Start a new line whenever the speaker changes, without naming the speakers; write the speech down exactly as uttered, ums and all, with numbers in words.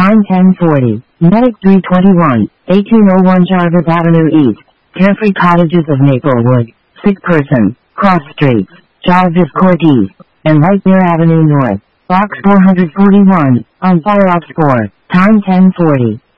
Time ten forty. Medic three twenty-one, eighteen oh one Jarvis Avenue East, Carefree Cottages of Maplewood, Sick Person, Cross Streets, Jarvis Court East, and Lightbeer Avenue North. Box four forty-one, on fire off score. Time ten forty.